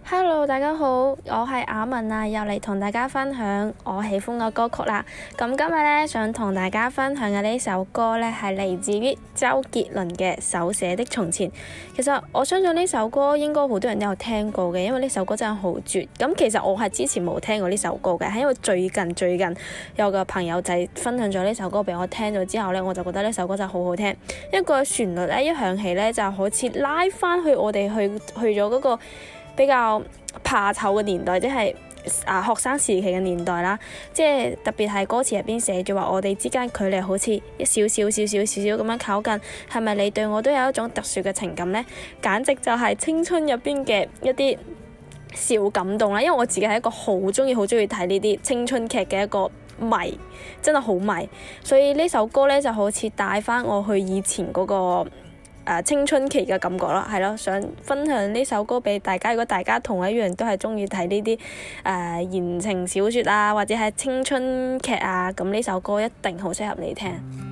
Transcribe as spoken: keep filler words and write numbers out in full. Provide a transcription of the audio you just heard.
Hello，大家好，我係雅文啊，又嚟同大家分享我喜歡嘅歌曲啦。咁今日咧想同大家分享嘅呢首歌咧係嚟自於周杰倫嘅《手寫的從前》。其實我相信呢首歌應該好多人都有聽過嘅，因為呢首歌真係好絕。咁其實我係之前冇聽過呢首歌嘅，係因為最近最近有個朋友仔分享咗呢首歌俾我聽咗之後咧，我就覺得呢首歌真係好好聽。一個旋律咧一響起咧就好似拉翻去我哋去去咗嗰個比較怕醜嘅年代，即係啊學生時期嘅年代啦，即係特別係歌詞入邊寫住話我哋之間距離好似一少少少少少少咁樣靠近，係咪你對我都有一種特殊嘅情感呢？簡直就係青春入邊嘅一啲小感動啦，因為我自己係一個好中意好中意睇呢啲青春劇嘅一個迷，真係好迷，所以呢首歌呢就好似帶翻我去以前嗰個Uh, 青春期嘅感覺咯，係咯，想分享呢首歌俾大家。如果大家同我一樣都係中意睇呢啲誒言情小説啊，或者係青春劇啊，咁呢首歌一定好適合你聽。